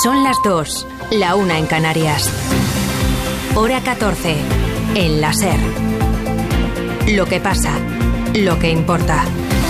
Son las 2, la 1 en Canarias. Hora 14, en la SER. Lo que pasa, lo que importa.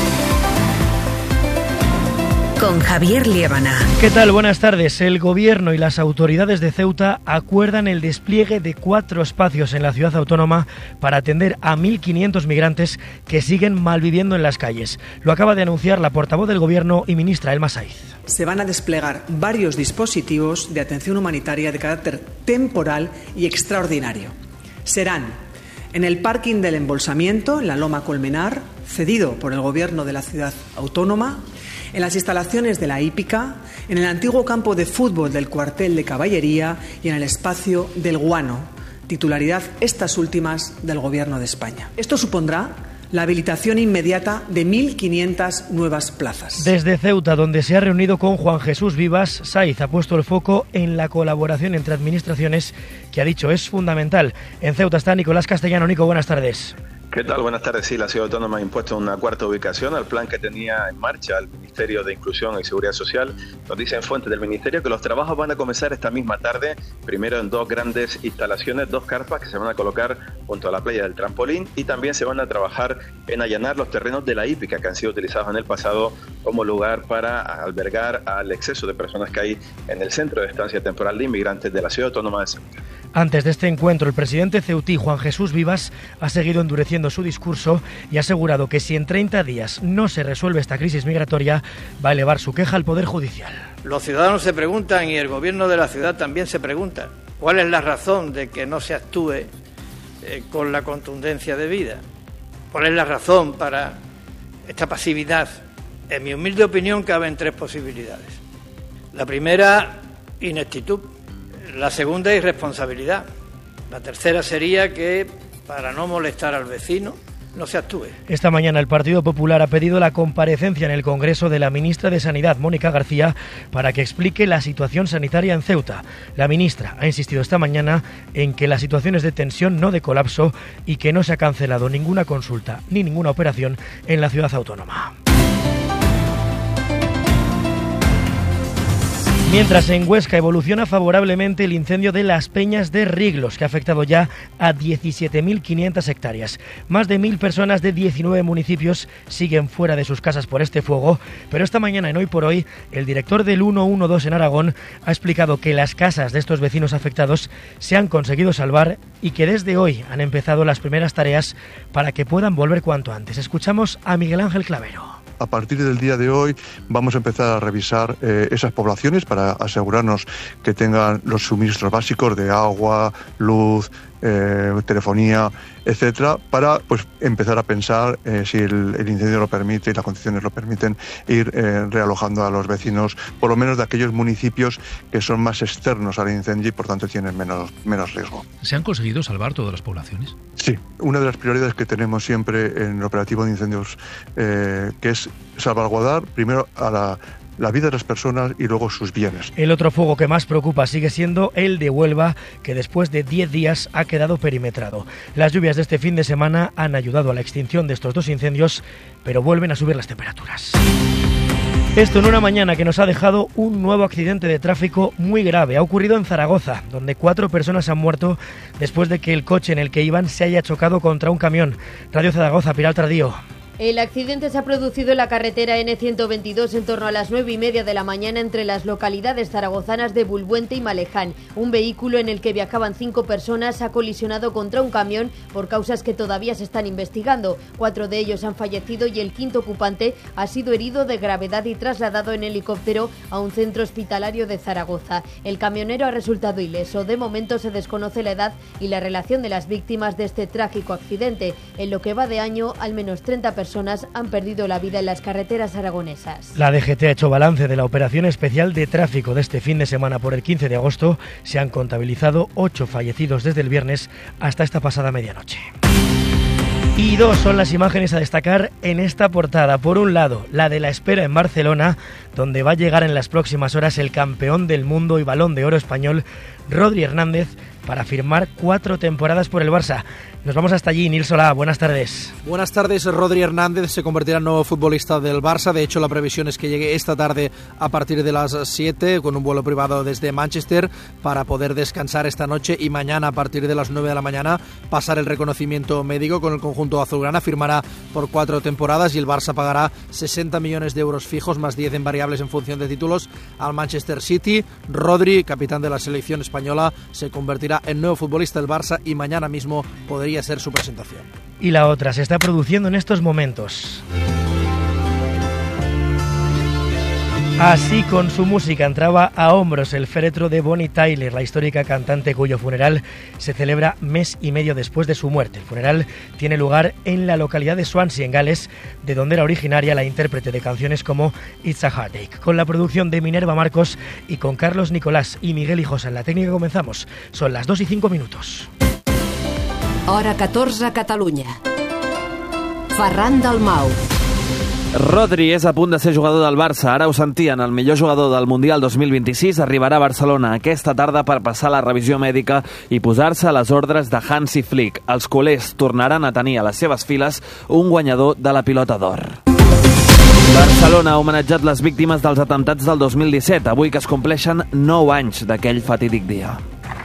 Con Javier Liébana. ¿Qué tal? Buenas tardes. El Gobierno y las autoridades de Ceuta acuerdan el despliegue de 4 espacios en la ciudad autónoma para atender a 1.500 migrantes que siguen malviviendo en las calles. Lo acaba de anunciar la portavoz del Gobierno y ministra Elma Saiz. Se van a desplegar varios dispositivos de atención humanitaria de carácter temporal y extraordinario. Serán en el parking del embolsamiento, en la Loma Colmenar, cedido por el Gobierno de la ciudad autónoma, en las instalaciones de la hípica, en el antiguo campo de fútbol del cuartel de caballería y en el espacio del Guano, titularidad estas últimas del Gobierno de España. Esto supondrá la habilitación inmediata de 1.500 nuevas plazas. Desde Ceuta, donde se ha reunido con Juan Jesús Vivas, Saiz ha puesto el foco en la colaboración entre administraciones, que ha dicho es fundamental. En Ceuta está Nicolás Castellano. Nico, buenas tardes. ¿Qué tal? Buenas tardes. Sí, la Ciudad Autónoma ha impuesto una cuarta ubicación al plan que tenía en marcha el Ministerio de Inclusión y Seguridad Social. Nos dicen fuentes del Ministerio que los trabajos van a comenzar esta misma tarde, primero en 2 grandes instalaciones, 2 carpas que se van a colocar junto a la playa del Trampolín, y también se van a trabajar en allanar los terrenos de la hípica que han sido utilizados en el pasado como lugar para albergar al exceso de personas que hay en el centro de estancia temporal de inmigrantes de la Ciudad Autónoma de Ceuta. Antes de este encuentro, el presidente ceutí, Juan Jesús Vivas, ha seguido endureciendo su discurso y ha asegurado que si en 30 días no se resuelve esta crisis migratoria, va a elevar su queja al Poder Judicial. Los ciudadanos se preguntan, y el Gobierno de la ciudad también se pregunta, ¿cuál es la razón de que no se actúe con la contundencia debida? ¿Cuál es la razón para esta pasividad? En mi humilde opinión caben 3 posibilidades. La primera, ineptitud. La segunda, irresponsabilidad. La tercera sería que, para no molestar al vecino, no se actúe. Esta mañana el Partido Popular ha pedido la comparecencia en el Congreso de la ministra de Sanidad, Mónica García, para que explique la situación sanitaria en Ceuta. La ministra ha insistido esta mañana en que la situación es de tensión, no de colapso, y que no se ha cancelado ninguna consulta ni ninguna operación en la ciudad autónoma. Mientras en Huesca evoluciona favorablemente el incendio de Las Peñas de Riglos, que ha afectado ya a 17.500 hectáreas. Más de 1.000 personas de 19 municipios siguen fuera de sus casas por este fuego, pero esta mañana en Hoy por Hoy, el director del 112 en Aragón ha explicado que las casas de estos vecinos afectados se han conseguido salvar y que desde hoy han empezado las primeras tareas para que puedan volver cuanto antes. Escuchamos a Miguel Ángel Clavero. A partir del día de hoy vamos a empezar a revisar esas poblaciones para asegurarnos que tengan los suministros básicos de agua, luz, telefonía, etcétera, para pues empezar a pensar si el incendio lo permite y las condiciones lo permiten, ir realojando a los vecinos, por lo menos de aquellos municipios que son más externos al incendio y por tanto tienen menos riesgo. ¿Se han conseguido salvar todas las poblaciones? Sí, una de las prioridades que tenemos siempre en el operativo de incendios, que es salvaguardar primero a la vida de las personas y luego sus bienes. El otro fuego que más preocupa sigue siendo el de Huelva, que después de 10 días ha quedado perimetrado. Las lluvias de este fin de semana han ayudado a la extinción de estos 2 incendios, pero vuelven a subir las temperaturas. Esto en una mañana que nos ha dejado un nuevo accidente de tráfico muy grave. Ha ocurrido en Zaragoza, donde 4 personas han muerto después de que el coche en el que iban se haya chocado contra un camión. Radio Zaragoza, Pilar Tardío. El accidente se ha producido en la carretera N122 en torno a las 9:30 de la mañana entre las localidades zaragozanas de Bulbuente y Maleján. Un vehículo en el que viajaban 5 personas ha colisionado contra un camión por causas que todavía se están investigando. 4 de ellos han fallecido y el 5º ocupante ha sido herido de gravedad y trasladado en helicóptero a un centro hospitalario de Zaragoza. El camionero ha resultado ileso. De momento se desconoce la edad y la relación de las víctimas de este trágico accidente. En lo que va de año, al menos 30 personas han perdido la vida en las carreteras aragonesas. La DGT ha hecho balance de la operación especial de tráfico de este fin de semana por el 15 de agosto. Se han contabilizado 8 fallecidos desde el viernes hasta esta pasada medianoche. Y 2 son las imágenes a destacar en esta portada. Por un lado, la de la espera en Barcelona, donde va a llegar en las próximas horas el campeón del mundo y Balón de Oro español, Rodri Hernández, para firmar 4 temporadas por el Barça. Nos vamos hasta allí. Nil Solá, buenas tardes. Buenas tardes. Rodri Hernández se convertirá en nuevo futbolista del Barça. De hecho, la previsión es que llegue esta tarde a partir de las 7 con un vuelo privado desde Manchester para poder descansar esta noche y mañana a partir de las 9 de la mañana pasar el reconocimiento médico con el conjunto azulgrana. Firmará por 4 temporadas y el Barça pagará 60 millones de euros fijos más 10 en variables en función de títulos al Manchester City. Rodri, capitán de la selección española, se convertirá en nuevo futbolista del Barça y mañana mismo podría ser su presentación. Y la otra se está produciendo en estos momentos. Así, con su música, entraba a hombros el féretro de Bonnie Tyler, la histórica cantante cuyo funeral se celebra mes y medio después de su muerte. El funeral tiene lugar en la localidad de Swansea, en Gales, de donde era originaria la intérprete de canciones como It's a Heartache. Con la producción de Minerva Marcos y con Carlos Nicolás y Miguel Hijosa en la técnica comenzamos. Son las 2:05. Hora 14 a Catalunya. Ferran Dalmau. Rodri és a punt de ser jugador del Barça. Ara ho sentien, el millor jugador del Mundial 2026 arribarà a Barcelona aquesta tarda per passar la revisió mèdica i posar-se a les ordres de Hansi Flick. Els culers tornaran a tenir a les seves files un guanyador de la Pilota d'Or. Barcelona ha homenatjat les víctimes dels atemptats del 2017, avui que es compleixen 9 anys d'aquell fatídic dia.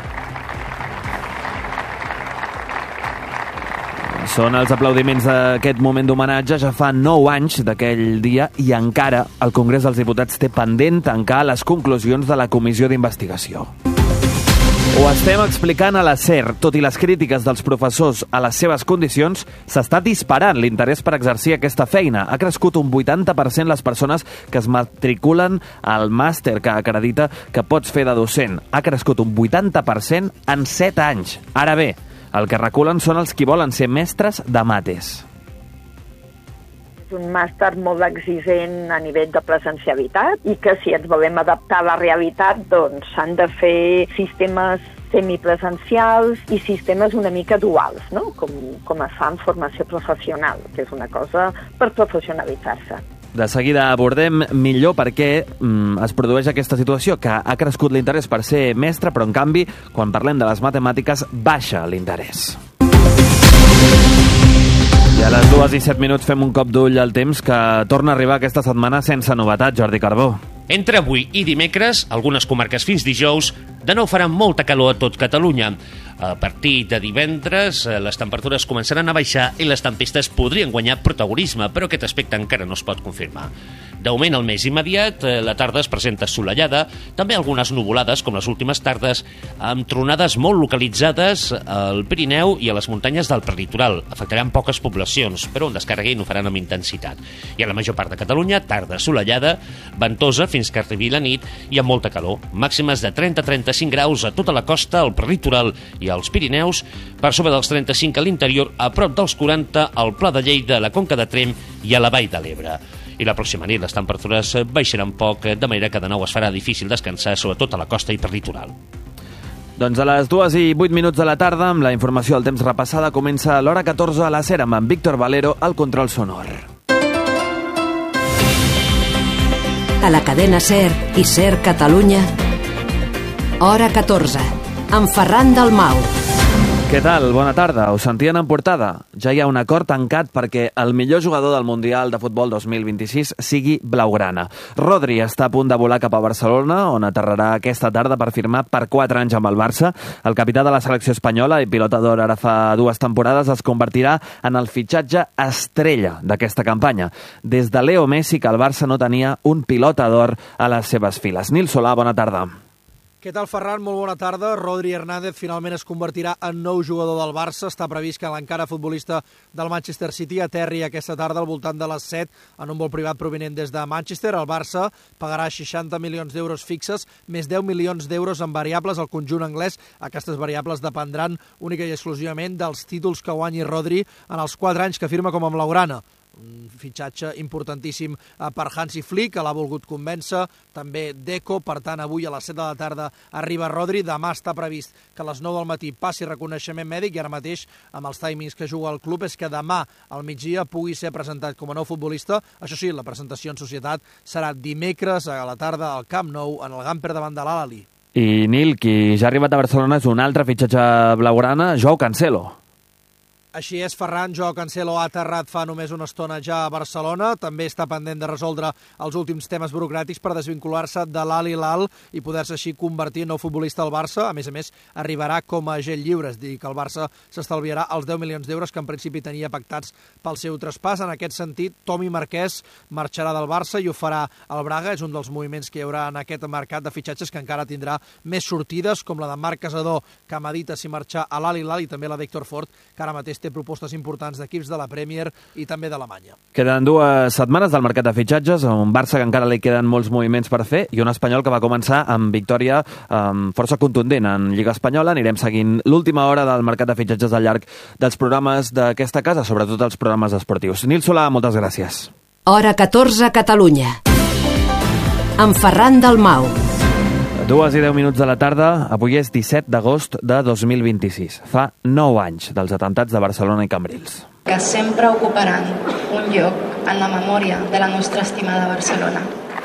Són els aplaudiments d'aquest moment d'homenatge. Ja fa 9 anys d'aquell dia i encara el Congrés dels Diputats té pendent tancar les conclusions de la comissió d'investigació. Ho estem explicant a la SER. Tot i les crítiques dels professors a les seves condicions, s'està disparant l'interès per exercir aquesta feina. Ha crescut un 80% les persones que es matriculen al màster que acredita que pots fer de docent. Ha crescut un 80% en 7 anys. Ara bé, el que reculen són els qui volen ser mestres de mates. És un màster molt exigent a nivell de presencialitat i que si ens volem adaptar a la realitat doncs s'han de fer sistemes semipresencials i sistemes una mica duals, no? com es fa en formació professional, que és una cosa per professionalitzar-se. De seguida abordem millor per què es produeix aquesta situació, que ha crescut l'interès per ser mestre, però en canvi, quan parlem de les matemàtiques, baixa l'interès. I a les 2:07 fem un cop d'ull al temps que torna a arribar aquesta setmana sense novetat, Jordi Carbó. Entre avui i dimecres, algunes comarques fins dijous, de nou faran molta calor a tot Catalunya. A partir de divendres, les temperatures començaran a baixar i les tempestes podrien guanyar protagonisme, però aquest aspecte encara no es pot confirmar. D'augment al mes immediat, la tarda es presenta assolellada, també algunes nuvolades, com les últimes tardes, amb tronades molt localitzades al Pirineu i a les muntanyes del prelitoral. Afectaran poques poblacions, però on descarreguin ho faran amb intensitat. I a la major part de Catalunya, tarda assolellada, ventosa fins que arribi la nit i amb molta calor. Màximes de 30-35 graus a tota la costa, al prelitoral i als Pirineus, per sobre dels 35 a l'interior, a prop dels 40 al Pla de Lleida, a la Conca de Tremp i a la Vall de l'Ebre. I la pròxima nit les temperatures baixaran poc, de manera que de nou es farà difícil descansar, sobretot a la costa i per litoral. Doncs a les 2:08 de la tarda, amb la informació del temps repassada, comença l'hora 14 a la SER amb en Víctor Valero al control sonor. A la cadena SER i SER Catalunya, hora 14, amb Ferran Dalmau. Què tal? Bona tarda. Us sentien en portada? Ja hi ha un acord tancat perquè el millor jugador del Mundial de Futbol 2026 sigui blaugrana. Rodri està a punt de volar cap a Barcelona, on aterrarà aquesta tarda per firmar per 4 anys amb el Barça. El capità de la selecció espanyola i pilota d'or ara fa 2 temporades es convertirà en el fitxatge estrella d'aquesta campanya. Des de Leo Messi que el Barça no tenia un pilota d'or a les seves files. Nil Solà, bona tarda. Què tal, Ferran? Molt bona tarda. Rodri Hernández finalment es convertirà en nou jugador del Barça. Està previst que l'encara futbolista del Manchester City aterri aquesta tarda al voltant de les 7 en un vol privat provinent des de Manchester. El Barça pagarà 60 milions d'euros fixes, més 10 milions d'euros en variables al conjunt anglès. Aquestes variables dependran única i exclusivament dels títols que guanyi Rodri en els 4 anys que firma com a blaugrana. Un fitxatge importantíssim per Hansi Flick, que l'ha volgut convèncer, també Deco. Per tant, avui a les 7 de la tarda arriba Rodri. Demà està previst que a les 9 del matí passi reconeixement mèdic i ara mateix, amb els timings que juga el club, és que demà al migdia pugui ser presentat com a nou futbolista. Això sí, la presentació en societat serà dimecres a la tarda al Camp Nou, en el Gamper davant de l'Al-Ahly. I Nil, qui ja ha arribat a Barcelona és un altre fitxatge blaugrana, Joao Cancelo. Així és, Ferran. Joao Cancelo ha aterrat fa només una estona ja a Barcelona. També està pendent de resoldre els últims temes burocràtics per desvincular-se de l'Al Hilal i poder-se així convertir en nou futbolista al Barça. A més, arribarà com a agent lliure, és dir, que el Barça s'estalviarà els 10 milions d'euros que en principi tenia pactats pel seu traspàs. En aquest sentit, Tomi Marquès marxarà del Barça i ho farà al Braga. És un dels moviments que hi haurà en aquest mercat de fitxatges que encara tindrà més sortides, com la de Marc Casador, que medita si marxar a l'Al Hilal, i també la d'Héctor Fort, que ara mateix té propostes importants d'equips de la Premier i també d'Alemanya. Queden 2 setmanes del mercat de fitxatges, un Barça que encara li queden molts moviments per fer i un Espanyol que va començar amb victòria força contundent en Lliga Espanyola. Anirem seguint l'última hora del mercat de fitxatges al llarg dels programes d'aquesta casa, sobretot els programes esportius. Nil Solà, moltes gràcies. Hora 14, Catalunya. Amb Ferran Dalmau. 2:10 de la tarda, avui és 17 d'agost de 2026. Fa 9 anys dels atemptats de Barcelona i Cambrils. Que sempre ocuparan un lloc en la memòria de la nostra estimada Barcelona.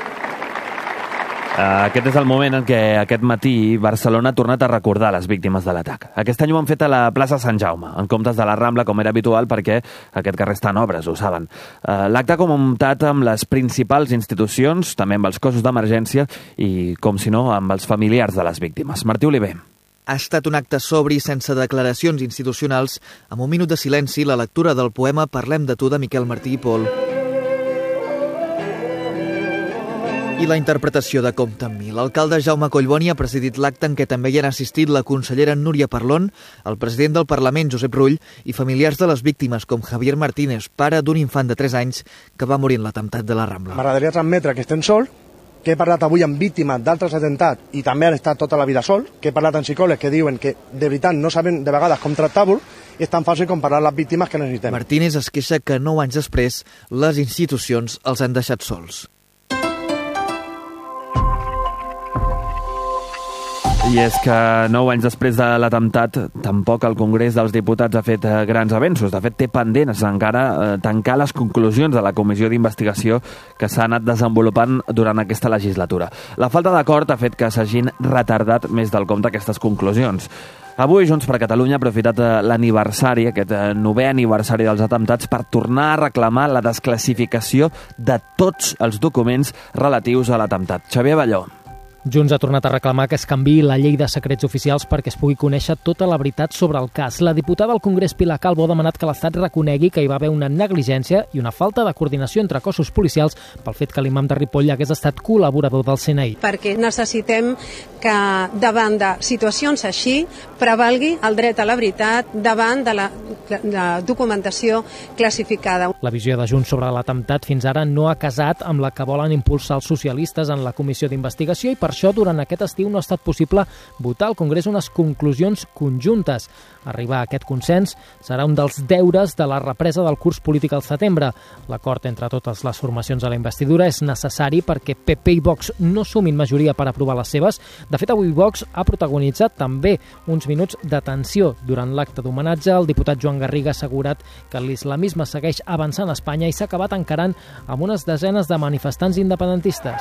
Aquest és el moment en què aquest matí Barcelona ha tornat a recordar les víctimes de l'atac. Aquest any ho han fet a la plaça Sant Jaume, en comptes de la Rambla, com era habitual, perquè aquest carrer està en obres, ho saben. L'acte ha comptat amb les principals institucions, també amb els cossos d'emergència i, com si no, amb els familiars de les víctimes. Martí Oliver. Ha estat un acte sobri, sense declaracions institucionals, amb un minut de silenci, la lectura del poema Parlem de tu de Miquel Martí i Pol i la interpretació de Compte amb mi. L'alcalde Jaume Collboni ha presidit l'acte en què també hi han assistit la consellera Núria Parlon, el president del Parlament, Josep Rull, i familiars de les víctimes, com Javier Martínez, pare d'un infant de 3 anys que va morir en l'atemptat de la Rambla. M'agradaria transmetre que estem sols, que he parlat avui amb víctimes d'altres atemptats i també han estat tota la vida sols, que he parlat amb psicòlegs que diuen que de veritat no saben de vegades com tractar-los i és tan fàcil com parlar les víctimes que necessitem. Martínez es queixa que 9 anys després les institucions els han deixat sols. I és que 9 anys després de l'atemptat tampoc el Congrés dels Diputats ha fet grans avenços. De fet, té pendents encara tancar les conclusions de la comissió d'investigació que s'ha anat desenvolupant durant aquesta legislatura. La falta d'acord ha fet que s'hagin retardat més del compte aquestes conclusions. Avui Junts per Catalunya ha aprofitat l'aniversari, aquest 9è aniversari dels atemptats, per tornar a reclamar la desclassificació de tots els documents relatius a l'atemptat. Xavier Balló. Junts ha tornat a reclamar que es canviï la llei de secrets oficials perquè es pugui conèixer tota la veritat sobre el cas. La diputada al Congrés Pilar Calvo ha demanat que l'Estat reconegui que hi va haver una negligència i una falta de coordinació entre cossos policials pel fet que l'imam de Ripoll hagués estat col·laborador del CNI. Perquè necessitem que davant de situacions així prevalgui el dret a la veritat davant de la documentació classificada. La visió de Junts sobre l'atemptat fins ara no ha casat amb la que volen impulsar els socialistes en la comissió d'investigació i per això durant aquest estiu no ha estat possible votar al Congrés unes conclusions conjuntes. Arribar a aquest consens serà un dels deures de la represa del curs polític al setembre. L'acord entre totes les formacions a la investidura és necessari perquè PP i Vox no sumin majoria per aprovar les seves. De fet, avui Vox ha protagonitzat també uns minuts de tensió. Durant l'acte d'homenatge, el diputat Joan Garriga ha assegurat que l'islamisme segueix avançant a Espanya i s'ha acabat encarant amb unes desenes de manifestants independentistes.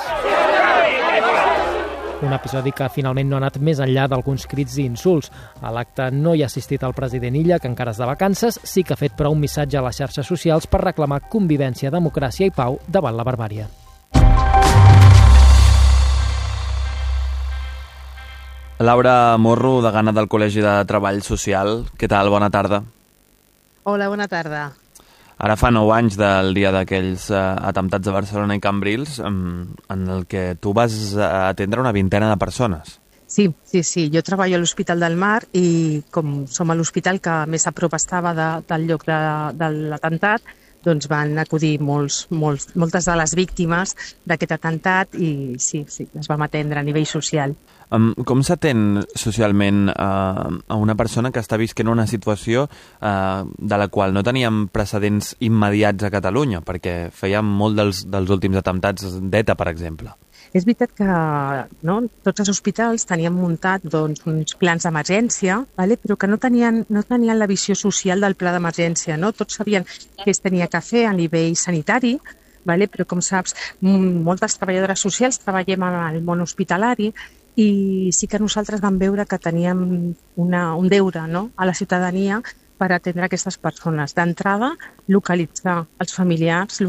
Un episodi que finalment no ha anat més enllà d'alguns crits i insults. A l'acte no hi ha assistit el president Illa, que encara és de vacances, sí que ha fet però un missatge a les xarxes socials per reclamar convivència, democràcia i pau davant la barbàrie. Laura Morro, degana del Col·legi de Treball Social. Què tal? Bona tarda. Hola, bona tarda. Ara fa 9 anys del dia d'aquells atemptats de Barcelona i Cambrils, en el que tu vas atendre una vintena de persones. Sí. Jo treballo a l'Hospital del Mar i com som a l'hospital que més a prop estava del lloc de l'atemptat, doncs van acudir moltes de les víctimes d'aquest atemptat i sí, les vam atendre a nivell social. Com s'atén socialment a una persona que està visquent una situació de la qual no teníem precedents immediats a Catalunya, perquè fèiem molt dels últims atemptats d'ETA, per exemple? És veritat que tots els hospitals tenien muntat uns plans d'emergència, però que no tenien la visió social del pla d'emergència. Tots sabien què es tenia que fer a nivell sanitari, però com saps, moltes treballadores socials treballem en el món hospitalari i sí que nosaltres vam veure que teníem un deure, no?, a la ciutadania per atendre aquestes persones. D'entrada, localitzar els familiars,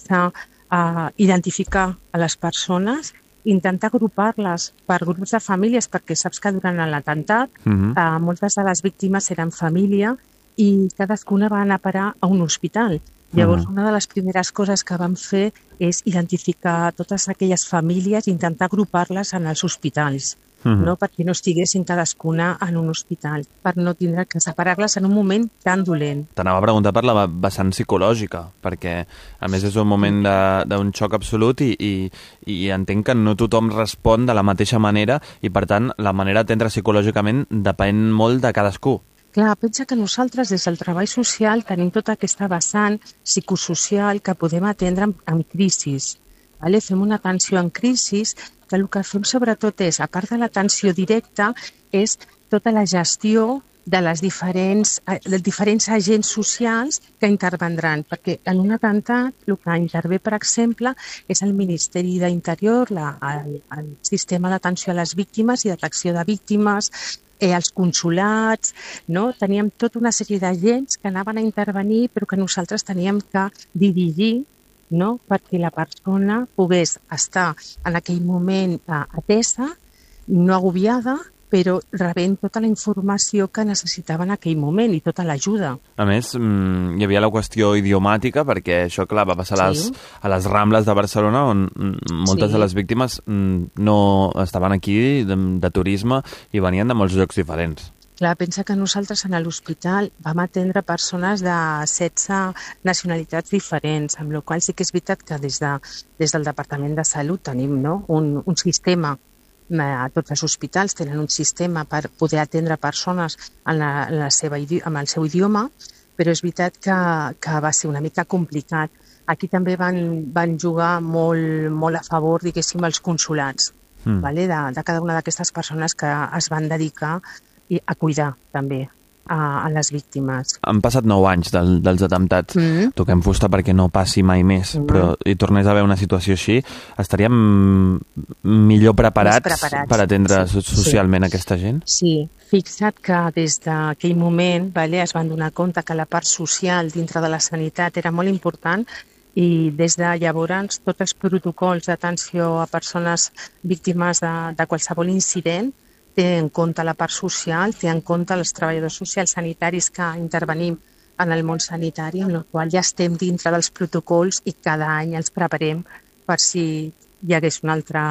identificar a les persones, intentar agrupar-les per grups de famílies, perquè saps que durant l'atemptat moltes de les víctimes eren família i cadascuna va anar a parar a un hospital. Llavors, una de les primeres coses que vam fer és identificar totes aquelles famílies i intentar agrupar-les en els hospitals, no? Perquè no estiguessin cadascuna en un hospital, per no tindre que separar-les en un moment tan dolent. T'anava a preguntar per la vessant psicològica, perquè a més és un moment d'un xoc absolut i entenc que no tothom respon de la mateixa manera i, per tant, la manera d'atendre psicològicament depèn molt de cadascú. Clar, pensa que nosaltres des del treball social tenim tota aquesta vessant psicosocial que podem atendre en crisis. Fem una atenció en crisis, que el que fem sobretot és, a part de l'atenció directa, és tota la gestió dels diferents agents socials que intervendran, perquè en un atemptat el que intervé, per exemple, és el Ministeri d'Interior, el sistema d'atenció a les víctimes i detecció de víctimes, els consulats, no? Teníem tota una sèrie d'agents que anaven a intervenir però que nosaltres teníem que dirigir, no?, perquè la persona pogués estar en aquell moment atesa, no agobiada, però rebent tota la informació que necessitava en aquell moment i tota l'ajuda. A més, hi havia la qüestió idiomàtica, perquè això, clar, va passar a les Rambles de Barcelona, on moltes de les víctimes no estaven aquí de turisme i venien de molts llocs diferents. Clar, pensa que nosaltres en l'hospital vam atendre persones de 16 nacionalitats diferents, amb la qual sí que és veritat que des del Departament de Salut tenim, no?, un sistema. A tots els hospitals tenen un sistema per poder atendre persones amb el seu idioma, però és veritat que va ser una mica complicat. Aquí també van jugar molt a favor, diguéssim, els consulats, de cada una d'aquestes persones que es van dedicar a cuidar també a les víctimes. Han passat 9 anys dels atemptats. Toquem fusta perquè no passi mai més, però hi tornés a haver una situació així, estaríem millor preparats per atendre socialment aquesta gent? Sí, fixa't que des d'aquell moment es van donar compte que la part social dintre de la sanitat era molt important i des de llavors tots els protocols d'atenció a persones víctimes de qualsevol incident té en compte la part social, té en compte els treballadors socials sanitaris que intervenim en el món sanitari, en el qual ja estem dintre dels protocols i cada any els preparem per si hi hagués un altre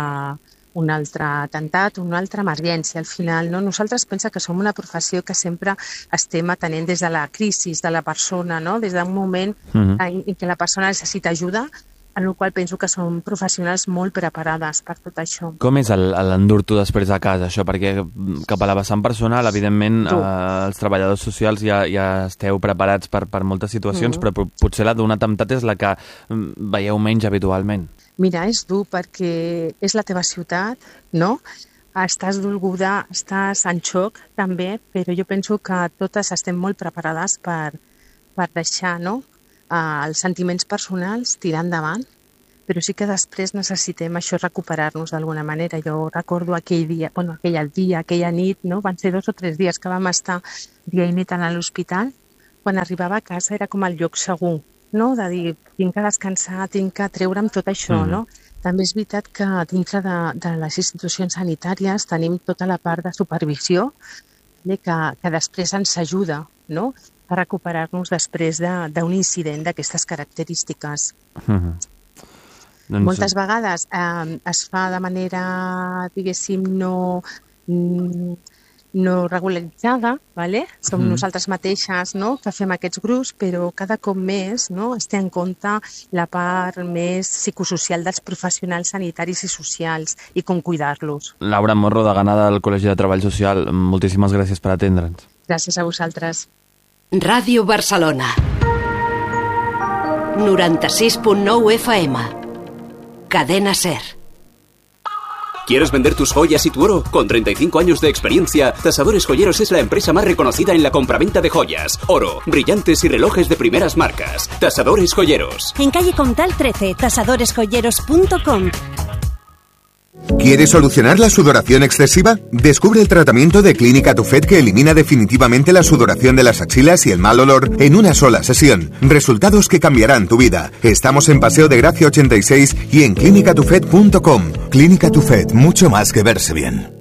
atemptat, una altra emergència. Al final, no? Nosaltres pensa que som una professió que sempre estem atenent des de la crisi de la persona, no? Des d'un moment en què la persona necessita ajuda, en el qual penso que són professionals molt preparades per tot això. Com és l'endur-t'ho després a casa, això? Perquè cap a la vessant personal, evidentment, els treballadors socials ja esteu preparats per moltes situacions, però potser la d'un atemptat és la que veieu menys habitualment. Mira, és dur perquè és la teva ciutat, no? Estàs dolguda, estàs en xoc també, però jo penso que totes estem molt preparades per deixar, no?, els sentiments personals tirar endavant, però sí que després necessitem això recuperar-nos d'alguna manera. Jo recordo aquell dia, aquella nit, no? Van ser 2 o 3 dies que vam estar dia i nit a l'hospital. Quan arribava a casa era com el lloc segur, no? De dir, tinc que descansar, tinc que treure'm tot això, no? També és veritat que dintre de les institucions sanitàries tenim tota la part de supervisió que després ens ajuda, no?, a recuperar-nos després d'un incident d'aquestes característiques. Moltes vegades es fa de manera, diguéssim, no regularitzada, som nosaltres mateixes, no?, que fem aquests grups, però cada cop més, no?, es té en compte la part més psicosocial dels professionals sanitaris i socials i com cuidar-los. Laura Morro, degana del Col·legi de Treball Social, moltíssimes gràcies per atendre'ns. Gràcies a vosaltres. Radio Barcelona 96.9 FM Cadena SER. ¿Quieres vender tus joyas y tu oro? Con 35 años de experiencia, Tasadores Joyeros es la empresa más reconocida en la compraventa de joyas, oro, brillantes y relojes de primeras marcas. Tasadores Joyeros. En calle Comtal 13, tasadoresjoyeros.com. ¿Quieres solucionar la sudoración excesiva? Descubre el tratamiento de Clínica Tufet que elimina definitivamente la sudoración de las axilas y el mal olor en una sola sesión. Resultados que cambiarán tu vida. Estamos en Paseo de Gracia 86 y en clinicatufet.com. Clínica Tufet, mucho más que verse bien.